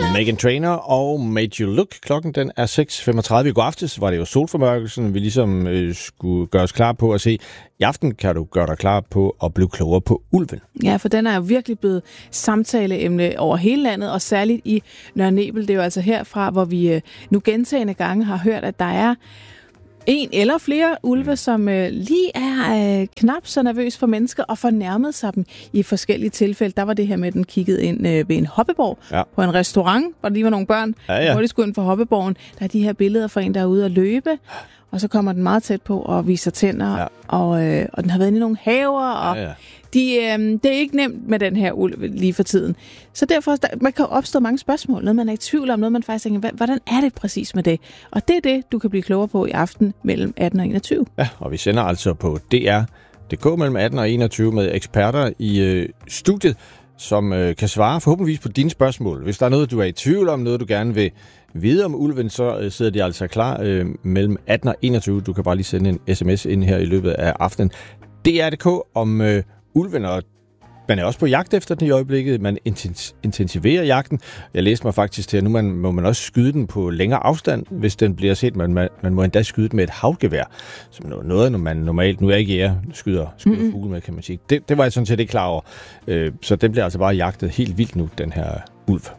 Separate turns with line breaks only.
Meghan Trainor og Made You Look. Klokken den er 6.35. I går aftes var det jo solformørkelsen, vi ligesom skulle gøre os klar på at se. I aften kan du gøre dig klar på at blive klogere på ulven.
Ja, for den er jo virkelig blevet samtaleemne over hele landet, og særligt i Nørre Nebel. Det er jo altså herfra, hvor vi nu gentagne gange har hørt, at der er en eller flere ulve, som lige er knap så nervøs for mennesker og fornærmede sig dem i forskellige tilfælde. Der var det her med, at den kiggede ind ved en hoppeborg på en restaurant, hvor der lige var nogle børn, hvor de skulle ind for hoppeborgen. Der er de her billeder fra en, der er ude at løbe, og så kommer den meget tæt på og viser tænder, og den har været inde i nogle haver, og det er ikke nemt med den her ulv lige for tiden. Så derfor man kan opstå mange spørgsmål, noget man er i tvivl om, noget man faktisk tænker, hvordan er det præcis med det? Og det er det, du kan blive klogere på i aften mellem 18 og 21. Ja,
og vi sender altså på DR.dk mellem 18 og 21 med eksperter i studiet, som kan svare forhåbentligvis på dine spørgsmål. Hvis der er noget, du er i tvivl om, noget du gerne vil vide om ulven, så sidder de altså klar mellem 18 og 21. Du kan bare lige sende en sms ind her i løbet af aftenen. DR.dk om ulven, og man er også på jagt efter den i øjeblikket. Man intensiverer jagten. Jeg læste mig faktisk til, at nu må man også skyde den på længere afstand, hvis den bliver set. Man må endda skyde den med et havgevær, som noget, når man normalt, nu er jeg ikke jæger, skyder fugle med, kan man sige. Det var jeg sådan set ikke klar over. Så den bliver altså bare jagtet helt vildt nu, den her ulv.